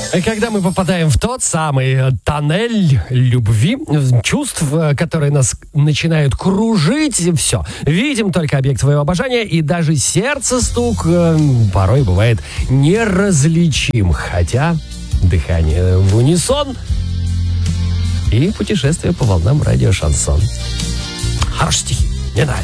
Когда мы попадаем в тот самый тоннель любви, чувств, которые нас начинают кружить, все. Видим только объект своего обожания, и даже сердце-стук порой бывает неразличим. Хотя дыхание в унисон и путешествие по волнам радио «Шансон». Хорошие стихи, мне нравится.